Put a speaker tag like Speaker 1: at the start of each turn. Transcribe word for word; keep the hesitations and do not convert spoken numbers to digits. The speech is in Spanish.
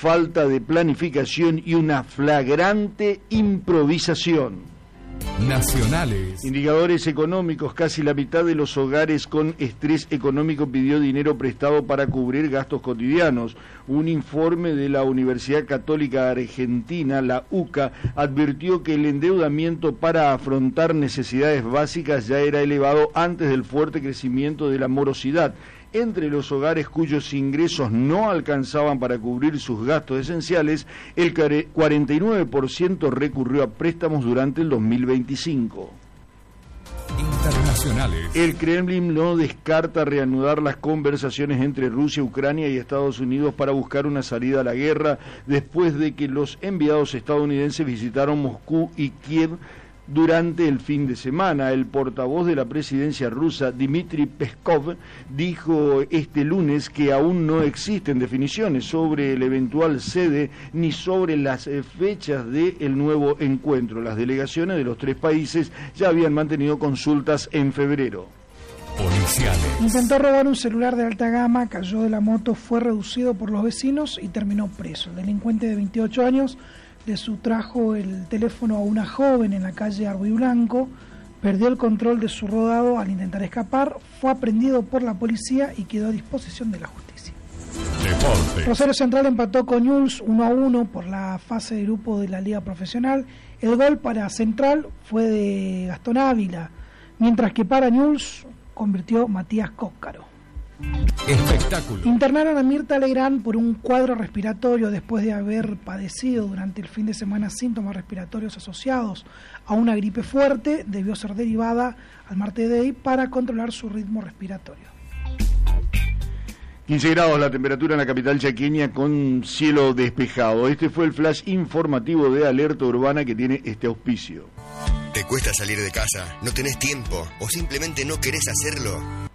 Speaker 1: falta de planificación y una flagrante improvisación.
Speaker 2: Nacionales.
Speaker 1: Indicadores económicos. Casi la mitad de los hogares con estrés económico pidió dinero prestado para cubrir gastos cotidianos. Un informe de la Universidad Católica Argentina, la U C A, advirtió que el endeudamiento para afrontar necesidades básicas ya era elevado antes del fuerte crecimiento de la morosidad. Entre los hogares cuyos ingresos no alcanzaban para cubrir sus gastos esenciales, el cuarenta y nueve por ciento recurrió a préstamos durante el dos mil veinticinco.
Speaker 2: Internacionales.
Speaker 1: El Kremlin no descarta reanudar las conversaciones entre Rusia, Ucrania y Estados Unidos para buscar una salida a la guerra después de que los enviados estadounidenses visitaron Moscú y Kiev durante el fin de semana. El portavoz de la presidencia rusa, Dmitry Peskov, dijo este lunes que aún no existen definiciones sobre el eventual sede ni sobre las fechas del nuevo encuentro. Las delegaciones de los tres países ya habían mantenido consultas en febrero.
Speaker 2: Policiales.
Speaker 3: Intentó robar un celular de alta gama, cayó de la moto, fue reducido por los vecinos y terminó preso. El delincuente de veintiocho años le sustrajo el teléfono a una joven en la calle Arbuy Blanco, perdió el control de su rodado al intentar escapar, fue aprehendido por la policía y quedó a disposición de la justicia.
Speaker 2: Deporte.
Speaker 3: Rosario Central empató con Newell's uno a uno por la fase de grupo de la Liga Profesional. El gol para Central fue de Gastón Ávila, mientras que para Newell's convirtió Matías Cóccaro.
Speaker 2: Espectáculo.
Speaker 3: Internaron a Mirta Legrand por un cuadro respiratorio después de haber padecido durante el fin de semana síntomas respiratorios asociados a una gripe fuerte. Debió ser derivada al Marte Day para controlar su ritmo respiratorio.
Speaker 1: quince grados la temperatura en la capital chaqueña con cielo despejado. Este fue el flash informativo de Alerta Urbana que tiene este auspicio.
Speaker 4: ¿Te cuesta salir de casa? ¿No tenés tiempo? ¿O simplemente no querés hacerlo?